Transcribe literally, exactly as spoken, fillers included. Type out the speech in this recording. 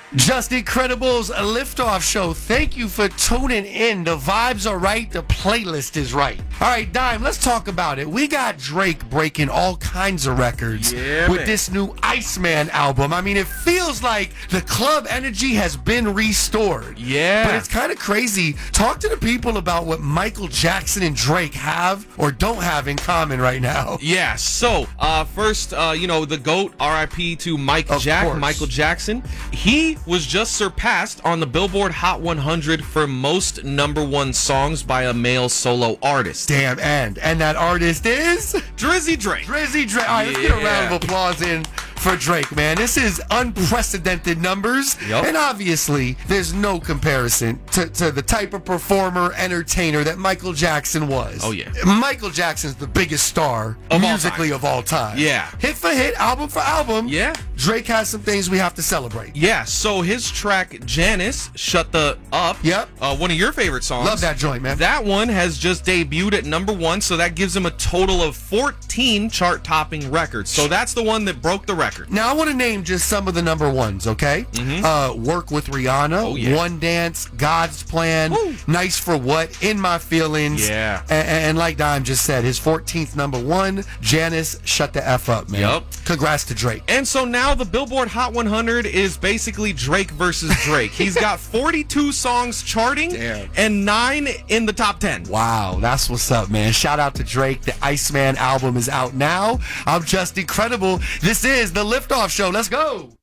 Just Incredibles, a liftoff show. Thank you for tuning in. The vibes are right. The playlist is right. All right, Dime, let's talk about it. We got Drake breaking all kinds of records yeah, with man. this new Iceman album. I mean, it feels like the club energy has been restored. Yeah. But it's kind of crazy. Talk to the people about what Michael Jackson and Drake have or don't have in common right now. Yeah, so uh, first, uh, you know, the GOAT, R I P to Mike Of Jack, course. Michael Jackson. He was just surpassed on the Billboard Hot one hundred for most number one songs by a male solo artist. Damn, and and that artist is Drizzy Drake. Drizzy Drake. All right, let's get a round Yeah. of applause in for Drake, man. This is unprecedented numbers. Yep. And obviously, there's no comparison to, to the type of performer, entertainer that Michael Jackson was. Oh, yeah. Michael Jackson's the biggest star Of all musically time. of all time. Yeah. Hit for hit, album for album. Yeah. Drake has some things we have to celebrate. Yeah, so his track Janice, Shut the Up. Yep. Uh, one of your favorite songs. Love that joint, man. That one has just debuted at number one, so that gives him a total of fourteen chart-topping records. So that's the one that broke the record. Now, I want to name just some of the number ones, okay? Mhm. Uh, Work with Rihanna, Oh, yeah. One Dance, God's Plan, Woo. Nice for What, In My Feelings. Yeah. And, and like Dime just said, his fourteenth number one, Janice, Shut the F Up, man. Yup. Congrats to Drake. And so now the Billboard Hot one hundred is basically Drake versus Drake. He's got forty-two songs charting Damn. and nine in the top ten. Wow, that's what's up, man. Shout out to Drake. The Iceman album is out now. I'm Just Incredible. This is the Liftoff Show. Let's go.